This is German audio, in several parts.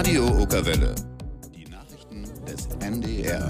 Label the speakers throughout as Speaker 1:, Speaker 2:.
Speaker 1: Radio Okerwelle. Die Nachrichten des NDR.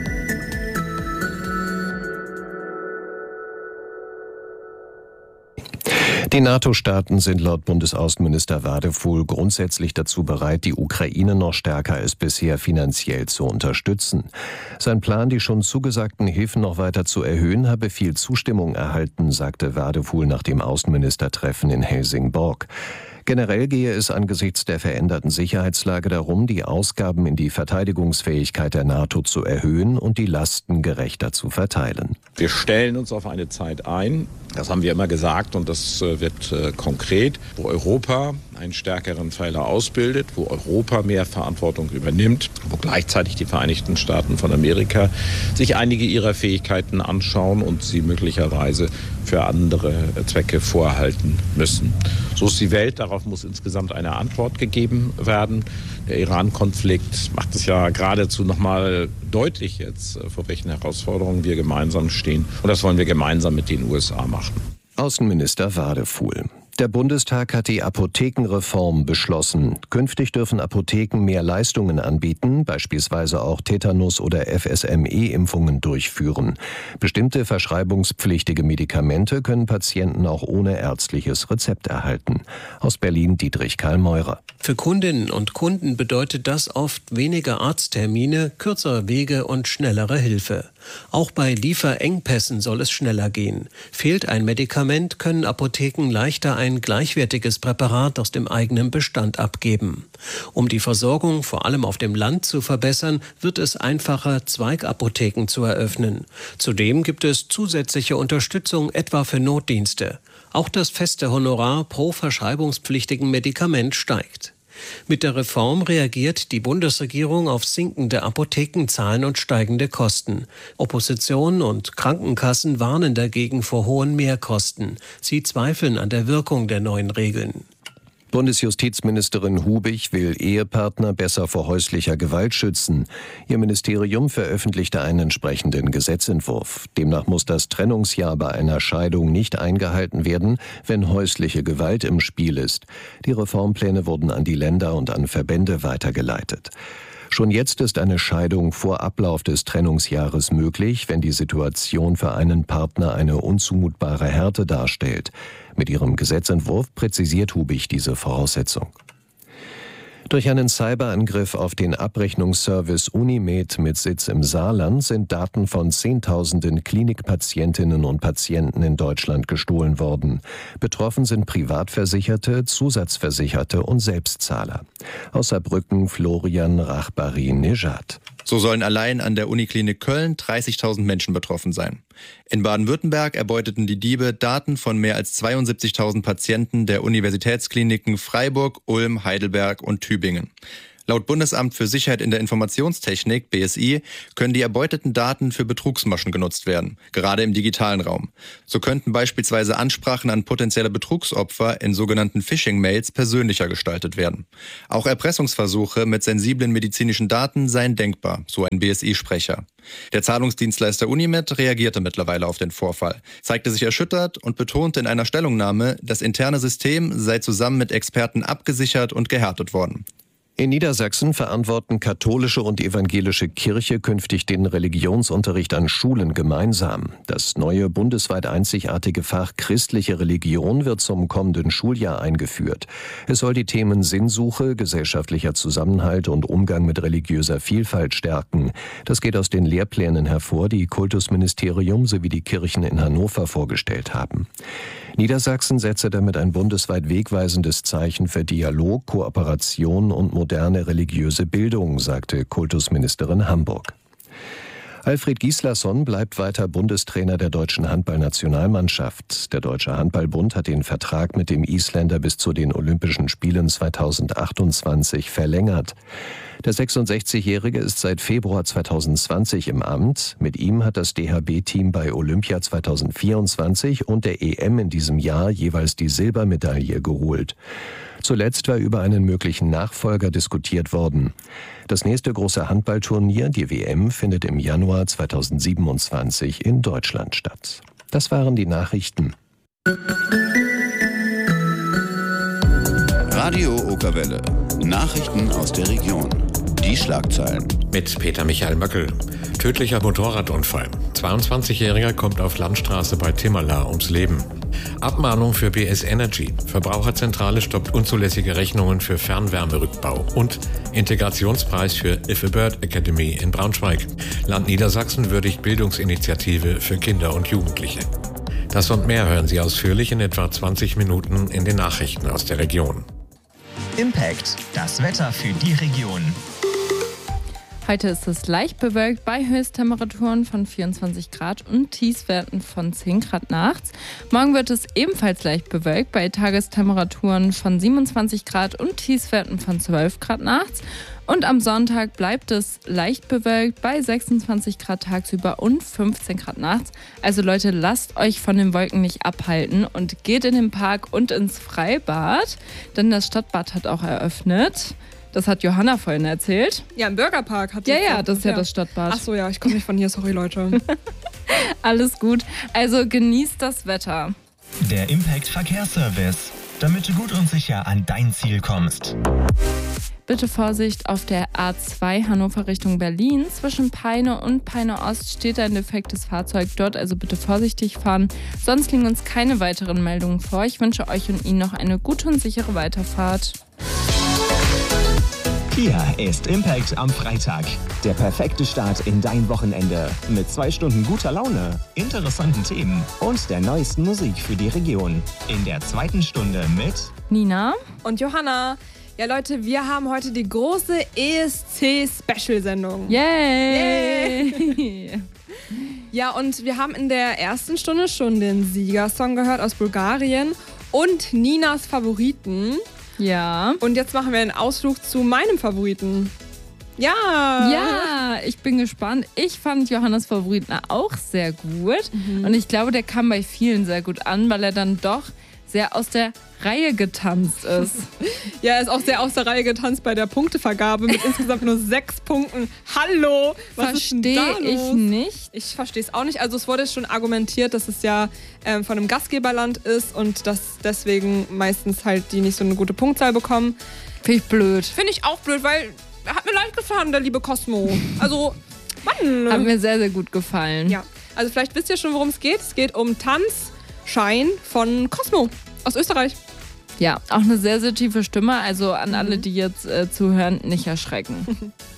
Speaker 2: Die NATO-Staaten sind laut Bundesaußenminister Wadefuhl grundsätzlich dazu bereit, die Ukraine noch stärker als bisher finanziell zu unterstützen. Sein Plan, die schon zugesagten Hilfen noch weiter zu erhöhen, habe viel Zustimmung erhalten, sagte Wadefuhl nach dem Außenministertreffen in Helsingborg. Generell gehe es angesichts der veränderten Sicherheitslage darum, die Ausgaben in die Verteidigungsfähigkeit der NATO zu erhöhen und die Lasten gerechter zu verteilen.
Speaker 3: Wir stellen uns auf eine Zeit ein, das haben wir immer gesagt und das wird konkret, wo Europa einen stärkeren Pfeiler ausbildet, wo Europa mehr Verantwortung übernimmt, wo gleichzeitig die Vereinigten Staaten von Amerika sich einige ihrer Fähigkeiten anschauen und sie möglicherweise für andere Zwecke vorhalten müssen. So ist die Welt, darauf muss insgesamt eine Antwort gegeben werden. Der Iran-Konflikt macht es ja geradezu nochmal deutlich jetzt, vor welchen Herausforderungen wir gemeinsam stehen. Und das wollen wir gemeinsam mit den USA machen.
Speaker 2: Außenminister Wadefuhl. Der Bundestag hat die Apothekenreform beschlossen. Künftig dürfen Apotheken mehr Leistungen anbieten, beispielsweise auch Tetanus- oder FSME-Impfungen durchführen. Bestimmte verschreibungspflichtige Medikamente können Patienten auch ohne ärztliches Rezept erhalten. Aus Berlin Dietrich Karl Meurer.
Speaker 4: Für Kundinnen und Kunden bedeutet das oft weniger Arzttermine, kürzere Wege und schnellere Hilfe. Auch bei Lieferengpässen soll es schneller gehen. Fehlt ein Medikament, können Apotheken leichter ein gleichwertiges Präparat aus dem eigenen Bestand abgeben. Um die Versorgung vor allem auf dem Land zu verbessern, wird es einfacher, Zweigapotheken zu eröffnen. Zudem gibt es zusätzliche Unterstützung etwa für Notdienste. Auch das feste Honorar pro verschreibungspflichtigen Medikament steigt. Mit der Reform reagiert die Bundesregierung auf sinkende Apothekenzahlen und steigende Kosten. Opposition und Krankenkassen warnen dagegen vor hohen Mehrkosten. Sie zweifeln an der Wirkung der neuen Regeln.
Speaker 2: Bundesjustizministerin Hubig will Ehepartner besser vor häuslicher Gewalt schützen. Ihr Ministerium veröffentlichte einen entsprechenden Gesetzentwurf. Demnach muss das Trennungsjahr bei einer Scheidung nicht eingehalten werden, wenn häusliche Gewalt im Spiel ist. Die Reformpläne wurden an die Länder und an Verbände weitergeleitet. Schon jetzt ist eine Scheidung vor Ablauf des Trennungsjahres möglich, wenn die Situation für einen Partner eine unzumutbare Härte darstellt. Mit ihrem Gesetzentwurf präzisiert Hubig diese Voraussetzung. Durch einen Cyberangriff auf den Abrechnungsservice Unimed mit Sitz im Saarland sind Daten von Zehntausenden Klinikpatientinnen und Patienten in Deutschland gestohlen worden. Betroffen sind Privatversicherte, Zusatzversicherte und Selbstzahler. Aus Saarbrücken Florian Rachbari-Nejad.
Speaker 5: So sollen allein an der Uniklinik Köln 30.000 Menschen betroffen sein. In Baden-Württemberg erbeuteten die Diebe Daten von mehr als 72.000 Patienten der Universitätskliniken Freiburg, Ulm, Heidelberg und Tübingen. Laut Bundesamt für Sicherheit in der Informationstechnik, BSI, können die erbeuteten Daten für Betrugsmaschen genutzt werden, gerade im digitalen Raum. So könnten beispielsweise Ansprachen an potenzielle Betrugsopfer in sogenannten Phishing-Mails persönlicher gestaltet werden. Auch Erpressungsversuche mit sensiblen medizinischen Daten seien denkbar, so ein BSI-Sprecher. Der Zahlungsdienstleister Unimed reagierte mittlerweile auf den Vorfall, zeigte sich erschüttert und betonte in einer Stellungnahme, das interne System sei zusammen mit Experten abgesichert und gehärtet worden.
Speaker 2: In Niedersachsen verantworten katholische und evangelische Kirche künftig den Religionsunterricht an Schulen gemeinsam. Das neue bundesweit einzigartige Fach Christliche Religion wird zum kommenden Schuljahr eingeführt. Es soll die Themen Sinnsuche, gesellschaftlicher Zusammenhalt und Umgang mit religiöser Vielfalt stärken. Das geht aus den Lehrplänen hervor, die Kultusministerium sowie die Kirchen in Hannover vorgestellt haben. Niedersachsen setze damit ein bundesweit wegweisendes Zeichen für Dialog, Kooperation und moderne religiöse Bildung, sagte Kultusministerin Hamburg. Alfred Gislason bleibt weiter Bundestrainer der deutschen Handballnationalmannschaft. Der Deutsche Handballbund hat den Vertrag mit dem Isländer bis zu den Olympischen Spielen 2028 verlängert. Der 66-Jährige ist seit Februar 2020 im Amt. Mit ihm hat das DHB-Team bei Olympia 2024 und der EM in diesem Jahr jeweils die Silbermedaille geholt. Zuletzt war über einen möglichen Nachfolger diskutiert worden. Das nächste große Handballturnier, die WM, findet im Januar 2027 in Deutschland statt. Das waren die Nachrichten.
Speaker 1: Radio Okerwelle. Nachrichten aus der Region. Die Schlagzeilen.
Speaker 6: Mit Peter Michael Möckel. Tödlicher Motorradunfall. 22-Jähriger kommt auf Landstraße bei Timmerla ums Leben. Abmahnung für BS Energy. Verbraucherzentrale stoppt unzulässige Rechnungen für Fernwärmerückbau. Und Integrationspreis für If a Bird Academy in Braunschweig. Land Niedersachsen würdigt Bildungsinitiative für Kinder und Jugendliche. Das und mehr hören Sie ausführlich in etwa 20 Minuten in den Nachrichten aus der Region.
Speaker 7: Impact, das Wetter für die Region.
Speaker 8: Heute ist es leicht bewölkt bei Höchsttemperaturen von 24 Grad und Tiefstwerten von 10 Grad nachts. Morgen wird es ebenfalls leicht bewölkt bei Tagestemperaturen von 27 Grad und Tiefstwerten von 12 Grad nachts. Und am Sonntag bleibt es leicht bewölkt bei 26 Grad tagsüber und 15 Grad nachts. Also Leute, lasst euch von den Wolken nicht abhalten und geht in den Park und ins Freibad, denn das Stadtbad hat auch eröffnet. Das hat Johanna vorhin erzählt.
Speaker 9: Ja, im Bürgerpark hat sie
Speaker 8: Ja, das ist ja das Stadtbad.
Speaker 9: Ach so, ja, ich komme nicht von hier, sorry Leute.
Speaker 8: Alles gut. Also genießt das Wetter.
Speaker 7: Der Impact Verkehrsservice, damit du gut und sicher an dein Ziel kommst.
Speaker 8: Bitte Vorsicht auf der A2 Hannover Richtung Berlin. Zwischen Peine und Peine Ost steht ein defektes Fahrzeug dort, also bitte vorsichtig fahren. Sonst liegen uns keine weiteren Meldungen vor. Ich wünsche euch und Ihnen noch eine gute und sichere Weiterfahrt.
Speaker 7: Hier ist Impact am Freitag. Der perfekte Start in dein Wochenende. Mit 2 Stunden guter Laune, interessanten Themen und der neuesten Musik für die Region. In der 2. Stunde mit
Speaker 8: Nina
Speaker 9: und Johanna. Ja Leute, wir haben heute die große ESC-Special-Sendung.
Speaker 8: Yay!
Speaker 9: Ja, und wir haben in der 1. Stunde schon den Siegersong gehört aus Bulgarien und Ninas Favoriten.
Speaker 8: Ja.
Speaker 9: Und jetzt machen wir einen Ausflug zu meinem Favoriten. Ja!
Speaker 8: Ja, ich bin gespannt. Ich fand Johannas Favoriten auch sehr gut. Und ich glaube, der kam bei vielen sehr gut an, weil er dann doch sehr aus der Reihe getanzt ist.
Speaker 9: Ja, er ist auch sehr aus der Reihe getanzt bei der Punktevergabe mit insgesamt nur 6 Punkten. Hallo!
Speaker 8: Verstehe ich nicht.
Speaker 9: Ich verstehe es auch nicht. Also es wurde schon argumentiert, dass es ja von einem Gastgeberland ist und dass deswegen meistens halt die nicht so eine gute Punktzahl bekommen.
Speaker 8: Finde ich blöd.
Speaker 9: Finde ich auch blöd, weil er hat mir leid gefahren, der liebe Cosmo. Also, Mann!
Speaker 8: Hat mir sehr, sehr gut gefallen.
Speaker 9: Ja, also vielleicht wisst ihr schon, worum es geht. Es geht um Tanzschein von Cosmo aus Österreich.
Speaker 8: Ja, auch eine sehr, sehr tiefe Stimme. Also an alle, die jetzt zuhören, nicht erschrecken.